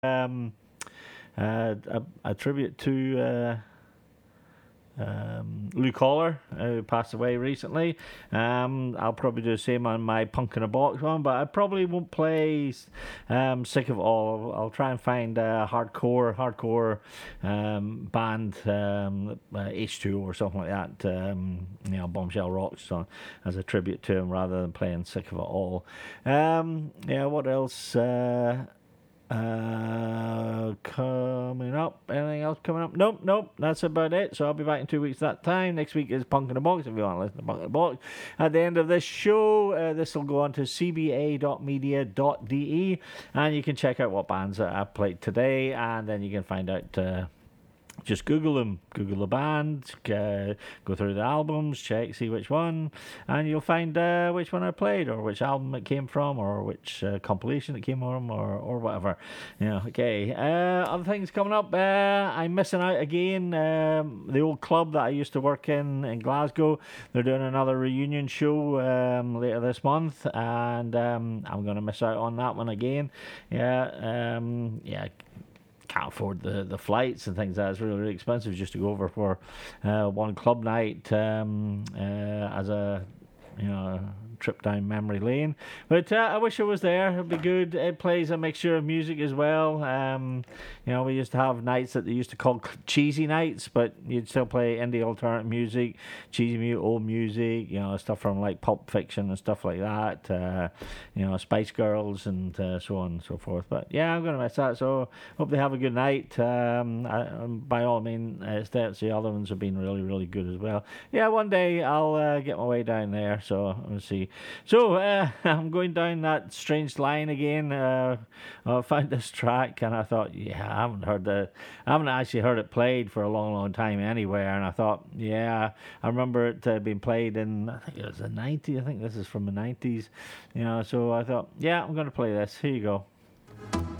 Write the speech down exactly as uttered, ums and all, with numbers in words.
Um, uh, a, a tribute to uh, um, Lou Collar, who passed away recently. Um, I'll probably do the same on my Punk in a Box one, but I probably won't play um, Sick of It All. I'll try and find a hardcore, hardcore um, band, um, uh, H two or something like that. Um, you know, Bombshell Rocks so, as a tribute to him rather than playing Sick of It All. Um, yeah, what else? Uh, Uh, coming up. Anything else coming up? Nope, nope. That's about it. So I'll be back in two weeks that time. Next week is Punk in the Box. If you want to listen to Punk in the Box, at the end of this show, uh, this will go on to c b a dot media dot d e, and you can check out what bands that I played today, and then you can find out. Uh, Just Google them, Google the band, uh, go through the albums, check, see which one, and you'll find uh, which one I played, or which album it came from, or which uh, compilation it came from, or, or whatever. You know, okay. Uh, other things coming up, uh, I'm missing out again. Um, the old club that I used to work in in Glasgow, they're doing another reunion show um, later this month, and um, I'm going to miss out on that one again. Yeah, um, yeah. Can't afford the, the flights and things like that. It's really, really expensive just to go over for uh, one club night um, uh, as a you know trip down memory lane. But uh, I wish I was there. It'd be good. It plays a mixture of music as well. Um, you know, we used to have nights that they used to call cheesy nights, but you'd still play indie alternative music, cheesy mu- old music, you know, stuff from like Pulp Fiction and stuff like that. Uh, you know, Spice Girls and uh, so on and so forth. But yeah, I'm going to miss that. So hope they have a good night. Um, I, um, by all means, uh, stats, the other ones have been really, really good as well. Yeah, one day I'll uh, get my way down there. So we'll see. So uh, I'm going down that strange line again. Uh, I found this track and I thought, yeah, I haven't heard the, I haven't actually heard it played for a long, long time anywhere. And I thought, yeah, I remember it uh, being played in, I think it was the nineties. I think this is from the nineties. You know, so I thought, yeah, I'm going to play this. Here you go.